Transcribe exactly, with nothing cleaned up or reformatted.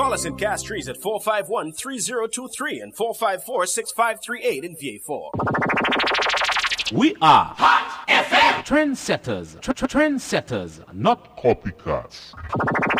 Call us in Castries at four five one, three zero two three and four five four, six five three eight in V A four. We are Hot F M. Trendsetters. Tr- tr- trendsetters, not copycats.